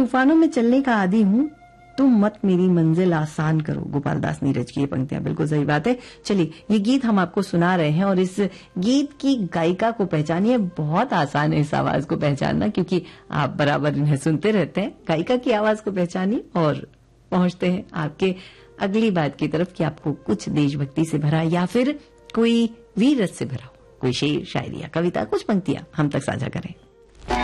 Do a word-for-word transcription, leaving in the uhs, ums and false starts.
तूफानों में चलने का आदी हूँ, तुम मत मेरी मंजिल आसान करो। गोपाल दास नीरज की ये पंक्तियां बिल्कुल सही बात है। चलिए, ये गीत हम आपको सुना रहे हैं और इस गीत की गायिका को पहचानिए। बहुत आसान है इस आवाज को पहचानना, क्योंकि आप बराबर इन्हें सुनते रहते हैं। गायिका की आवाज को पहचानिए और पहुंचते हैं आपके अगली बात की तरफ कि आपको कुछ देशभक्ति से भरा या फिर कोई वीर रस से भरा हो, कोई शेर, शायरी या कविता, कुछ पंक्तियां हम तक साझा करें।